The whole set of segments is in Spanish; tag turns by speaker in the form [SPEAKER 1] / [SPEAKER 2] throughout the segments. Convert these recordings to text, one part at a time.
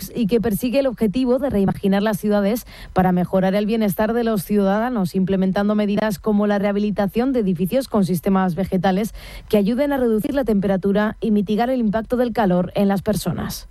[SPEAKER 1] Vox y que persigue el objetivo de reimaginar las ciudades para mejorar el bienestar de los ciudadanos, implementando medidas como la rehabilitación de edificios con sistemas vegetales que ayuden a reducir la temperatura y mitigar el impacto del calor en las personas.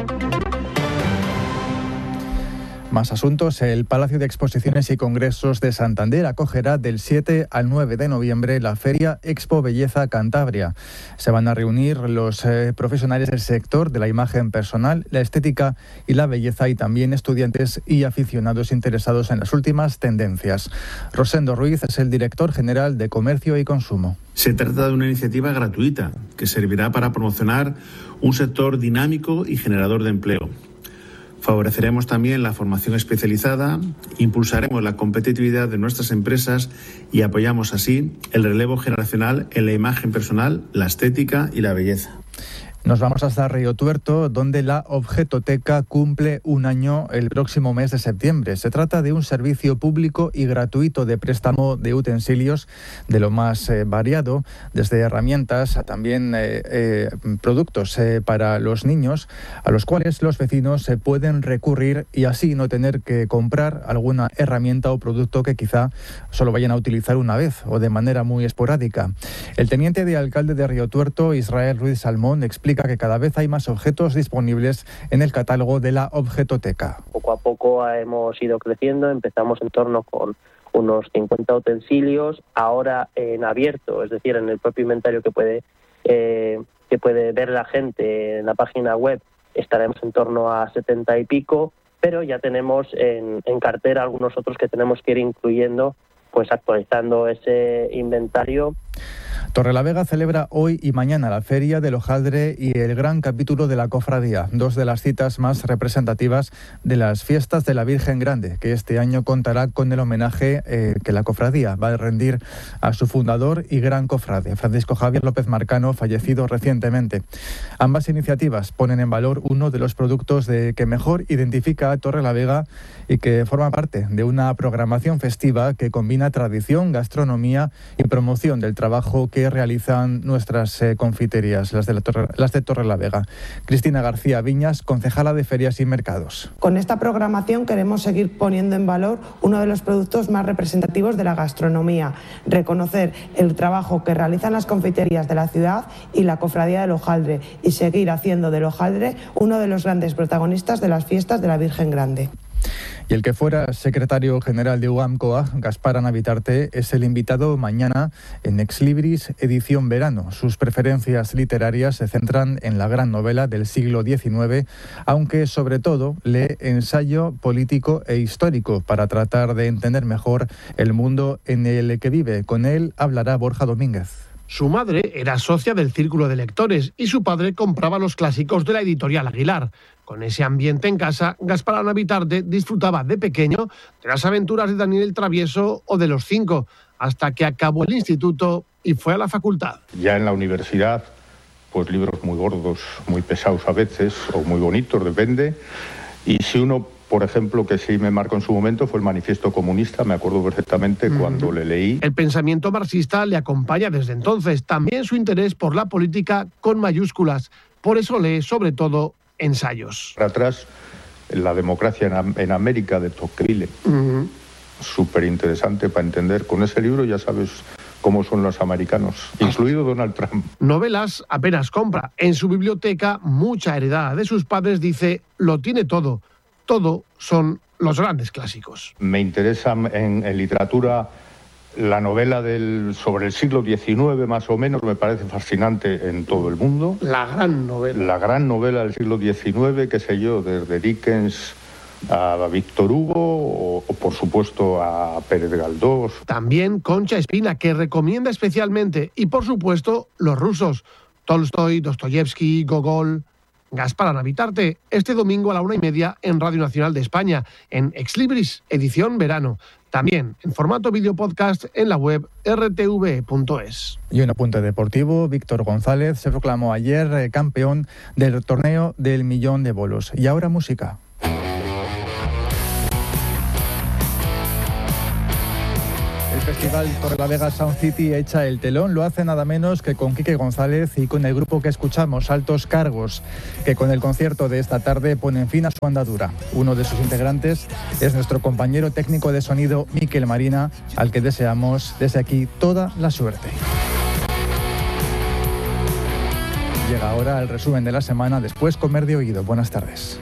[SPEAKER 2] Más asuntos. El Palacio de Exposiciones y Congresos de Santander acogerá del 7 al 9 de noviembre la Feria Expo Belleza Cantabria. Se van a reunir los profesionales del sector de la imagen personal, la estética y la belleza, y también estudiantes y aficionados interesados en las últimas tendencias. Rosendo Ruiz es el director general de Comercio y Consumo.
[SPEAKER 3] Se trata de una iniciativa gratuita que servirá para promocionar un sector dinámico y generador de empleo. Favoreceremos también la formación especializada, impulsaremos la competitividad de nuestras empresas y apoyamos así el relevo generacional en la imagen personal, la estética y la belleza.
[SPEAKER 2] Nos vamos hasta Río Tuerto, donde la Objetoteca cumple un año el próximo mes de septiembre. Se trata de un servicio público y gratuito de préstamo de utensilios de lo más variado, desde herramientas a también productos para los niños, a los cuales los vecinos pueden recurrir y así no tener que comprar alguna herramienta o producto que quizá solo vayan a utilizar una vez o de manera muy esporádica. El teniente de alcalde de Río Tuerto, Israel Ruiz Salmón, explica que cada vez hay más objetos disponibles en el catálogo de la Objetoteca.
[SPEAKER 4] Poco a poco hemos ido creciendo, empezamos en torno con unos 50 utensilios, ahora en abierto, es decir, en el propio inventario que puede ver la gente en la página web, estaremos en torno a 70 y pico, pero ya tenemos en cartera algunos otros que tenemos que ir incluyendo, pues actualizando ese inventario.
[SPEAKER 2] Torrelavega celebra hoy y mañana la Feria del Hojaldre y el gran capítulo de la Cofradía, dos de las citas más representativas de las fiestas de la Virgen Grande, que este año contará con el homenaje que la Cofradía va a rendir a su fundador y gran cofrade, Francisco Javier López Marcano, fallecido recientemente. Ambas iniciativas ponen en valor uno de los productos que mejor identifica a Torrelavega y que forma parte de una programación festiva que combina tradición, gastronomía y promoción del trabajo que realizan nuestras confiterías, las de Torrelavega. Cristina García Viñas, concejala de Ferias y Mercados.
[SPEAKER 5] Con esta programación queremos seguir poniendo en valor uno de los productos más representativos de la gastronomía, reconocer el trabajo que realizan las confiterías de la ciudad y la Cofradía del Hojaldre y seguir haciendo del Hojaldre uno de los grandes protagonistas de las fiestas de la Virgen Grande.
[SPEAKER 2] Y el que fuera secretario general de UGAM-COAG, Gaspar Anabitarte, es el invitado mañana en Ex Libris edición verano. Sus preferencias literarias se centran en la gran novela del siglo XIX, aunque sobre todo lee ensayo político e histórico para tratar de entender mejor el mundo en el que vive. Con él hablará Borja Domínguez.
[SPEAKER 6] Su madre era socia del Círculo de Lectores y su padre compraba los clásicos de la editorial Aguilar. Con ese ambiente en casa, Gaspar Anabitarte disfrutaba de pequeño de las aventuras de Daniel el Travieso o de Los Cinco, hasta que acabó el instituto y fue a la facultad.
[SPEAKER 7] Ya en la universidad, pues libros muy gordos, muy pesados a veces, o muy bonitos, depende. Y si uno, por ejemplo, que sí me marcó en su momento, fue el Manifiesto Comunista, me acuerdo perfectamente cuando le leí.
[SPEAKER 6] El pensamiento marxista le acompaña desde entonces, también su interés por la política con mayúsculas. Por eso lee, sobre todo, ensayos.
[SPEAKER 7] Para atrás, la democracia en América de Tocqueville, súper interesante para entender. Con ese libro ya sabes cómo son los americanos, incluido Donald Trump.
[SPEAKER 6] Novelas apenas compra. En su biblioteca, mucha heredada de sus padres, dice, lo tiene todo. Todo son los grandes clásicos.
[SPEAKER 7] Me interesa en literatura la novela sobre el siglo XIX, más o menos, me parece fascinante en todo el mundo.
[SPEAKER 6] La gran novela.
[SPEAKER 7] La gran novela del siglo XIX, qué sé yo, desde Dickens a Víctor Hugo o por supuesto a Pérez Galdós.
[SPEAKER 6] También Concha Espina, que recomienda especialmente, y por supuesto los rusos, Tolstoy, Dostoyevsky, Gogol. Gaspar Anabitarte, este domingo a la 1:30 en Radio Nacional de España, en Ex Libris, edición verano. También en formato video podcast en la web rtv.es.
[SPEAKER 2] Y un apunte deportivo, Víctor González se proclamó ayer campeón del torneo del Millón de Bolos. Y ahora música. Festival Torrelavega Sound City echa el telón, lo hace nada menos que con Quique González y con el grupo que escuchamos, Altos Cargos, que con el concierto de esta tarde ponen fin a su andadura. Uno de sus integrantes es nuestro compañero técnico de sonido, Miquel Marina, al que deseamos desde aquí toda la suerte. Llega ahora el resumen de la semana, después Comer de Oído. Buenas tardes.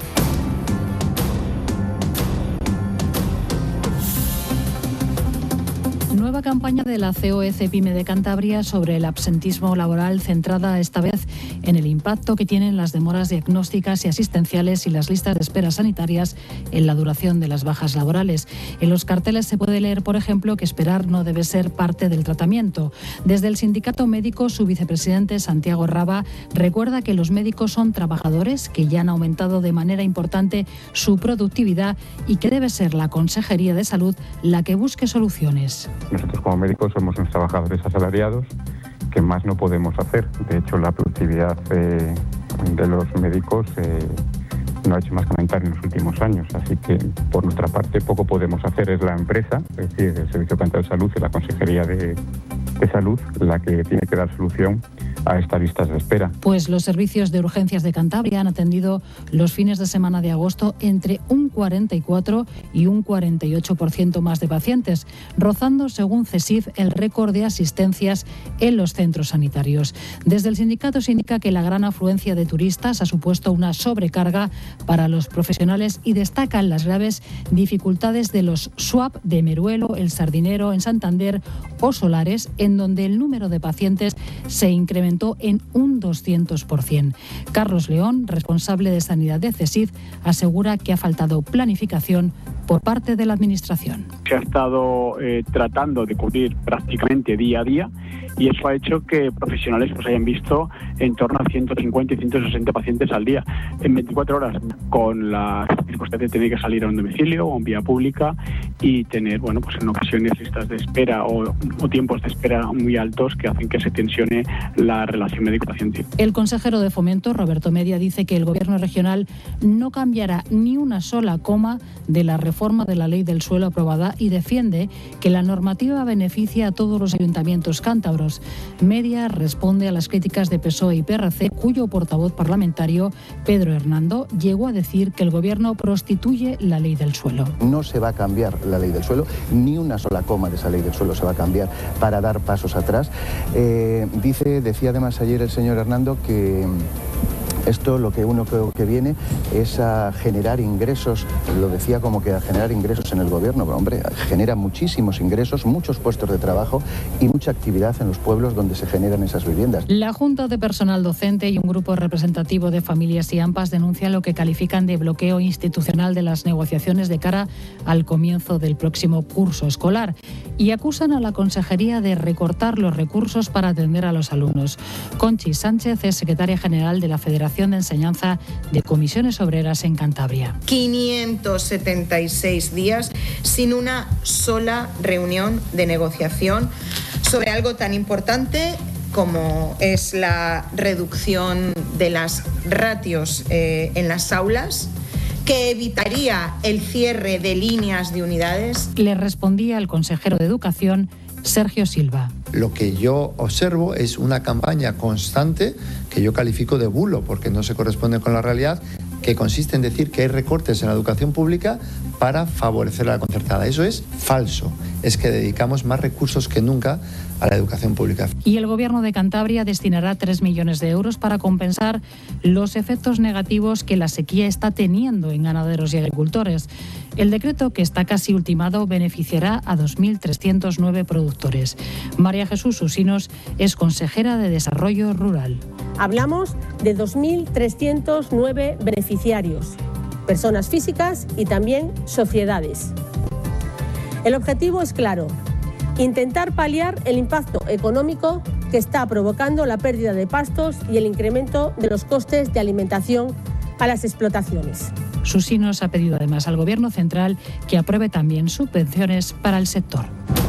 [SPEAKER 8] Nueva campaña de la COE-CEPIME de Cantabria sobre el absentismo laboral, centrada esta vez en el impacto que tienen las demoras diagnósticas y asistenciales y las listas de espera sanitarias en la duración de las bajas laborales. En los carteles se puede leer, por ejemplo, que esperar no debe ser parte del tratamiento. Desde el sindicato médico, su vicepresidente Santiago Raba recuerda que los médicos son trabajadores que ya han aumentado de manera importante su productividad y que debe ser la Consejería de Salud la que busque soluciones.
[SPEAKER 9] Nosotros como médicos somos unos trabajadores asalariados que más no podemos hacer. De hecho, la productividad de los médicos no ha hecho más que aumentar en los últimos años. Así que, por nuestra parte, poco podemos hacer. Es la empresa, es decir, el Servicio Canario de Salud y la Consejería de Salud la que tiene que dar solución a estas listas de espera.
[SPEAKER 8] Pues los servicios de urgencias de Cantabria han atendido los fines de semana de agosto entre un 44 y un 48% más de pacientes, rozando, según CESIF, el récord de asistencias en los centros sanitarios. Desde el sindicato se indica que la gran afluencia de turistas ha supuesto una sobrecarga para los profesionales y destacan las graves dificultades de los SWAP de Meruelo, El Sardinero, en Santander o Solares, en donde el número de pacientes se incrementó en un 200%. Carlos León, responsable de Sanidad de CESIF, asegura que ha faltado planificación por parte de la Administración.
[SPEAKER 10] Se ha estado tratando de cubrir prácticamente día a día y eso ha hecho que profesionales hayan visto en torno a 150 y 160 pacientes al día en 24 horas, con la circunstancia de tener que salir a un domicilio o en vía pública y tener, en ocasiones listas de espera o tiempos de espera muy altos que hacen que se tensione la relación médico-paciente.
[SPEAKER 8] El consejero de Fomento, Roberto Media, dice que el Gobierno regional no cambiará ni una sola coma de la reforma de la ley del suelo aprobada y defiende que la normativa beneficia a todos los ayuntamientos cántabros. Media responde a las críticas de PSOE y PRC, cuyo portavoz parlamentario, Pedro Hernando, llegó a decir que el Gobierno prostituye la ley del suelo.
[SPEAKER 11] No se va a cambiar la ley del suelo, ni una sola coma de esa ley del suelo se va a cambiar para dar pasos atrás. Decía además ayer el señor Hernando que esto lo que uno creo que viene es a generar ingresos, lo decía como que a generar ingresos en el gobierno, pero hombre, genera muchísimos ingresos, muchos puestos de trabajo y mucha actividad en los pueblos donde se generan esas viviendas.
[SPEAKER 8] La Junta de Personal Docente y un grupo representativo de familias y AMPAs denuncian lo que califican de bloqueo institucional de las negociaciones de cara al comienzo del próximo curso escolar y acusan a la Consejería de recortar los recursos para atender a los alumnos. Conchi Sánchez es secretaria general de la Federación de Enseñanza de Comisiones Obreras en Cantabria.
[SPEAKER 12] 576 días sin una sola reunión de negociación sobre algo tan importante como es la reducción de las ratios en las aulas, que evitaría el cierre de líneas de unidades.
[SPEAKER 8] Le respondía el consejero de Educación, Sergio Silva.
[SPEAKER 13] Lo que yo observo es una campaña constante que yo califico de bulo, porque no se corresponde con la realidad, que consiste en decir que hay recortes en la educación pública para favorecer a la concertada. Eso es falso. Es que dedicamos más recursos que nunca a la educación pública.
[SPEAKER 8] Y el Gobierno de Cantabria destinará 3 millones de euros para compensar los efectos negativos que la sequía está teniendo en ganaderos y agricultores. El decreto, que está casi ultimado, beneficiará a 2.309 productores. María Jesús Usinos es consejera de Desarrollo Rural.
[SPEAKER 14] Hablamos de 2.309 beneficiarios, personas físicas y también sociedades. El objetivo es claro: intentar paliar el impacto económico que está provocando la pérdida de pastos y el incremento de los costes de alimentación a las explotaciones.
[SPEAKER 8] Usinos ha pedido además al Gobierno central que apruebe también subvenciones para el sector.